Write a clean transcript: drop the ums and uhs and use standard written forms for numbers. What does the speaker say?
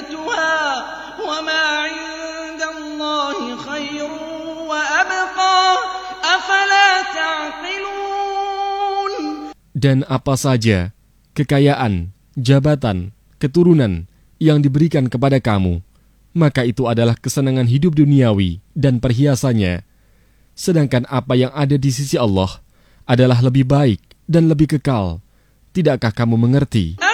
زينتها وما عند الله خير وأبقى أفلا تعقلون. Dan apa saja kekayaan, jabatan, keturunan yang diberikan kepada kamu, maka itu adalah kesenangan hidup duniawi dan perhiasannya. Sedangkan apa yang ada di sisi Allah adalah lebih baik dan lebih kekal. Tidakkah kamu mengerti?